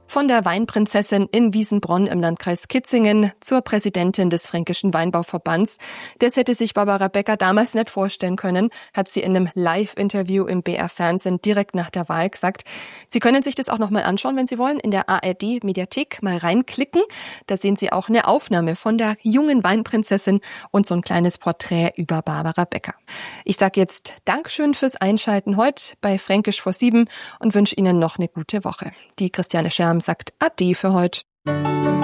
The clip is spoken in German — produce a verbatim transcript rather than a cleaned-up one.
Von der Weinprinzessin in Wiesenbronn im Landkreis Kitzingen zur Präsidentin des Fränkischen Weinbauverbands. Das hätte sich Barbara Becker damals nicht vorstellen können, hat sie in einem Live-Interview im B R-Fernsehen direkt nach der Wahl gesagt. Sie können sich das auch nochmal anschauen, wenn Sie wollen, in der A R D-Mediathek mal reinklicken. Da sehen Sie auch eine Aufnahme von der jungen Weinprinzessin und so ein kleines Porträt über Barbara Becker. Ich sage jetzt Dankeschön fürs Einschalten heute bei Fränkisch vor sieben und wünsche Ihnen noch eine gute Woche. Die Christiane Scherm sagt Ade für heute.